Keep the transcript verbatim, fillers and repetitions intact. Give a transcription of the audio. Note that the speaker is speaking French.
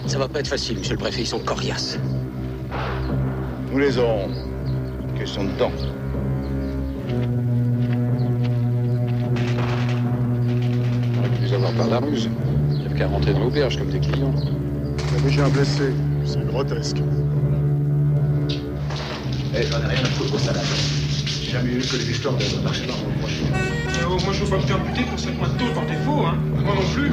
Ça va pas être facile, monsieur le préfet, ils sont coriaces. Nous les aurons. Question de temps. On aurait pu les avoir par la ruse. Il n'y avait qu'à rentrer dans l'auberge comme des clients. Mais j'ai un blessé. C'est grotesque. Eh, j'en ai rien à foutre aux salades. J'ai jamais eu que les histoires de marcher dans mon prochain. Euh, moi, je veux pas me faire buter pour cinq mois de taux par défaut, hein. Moi non plus.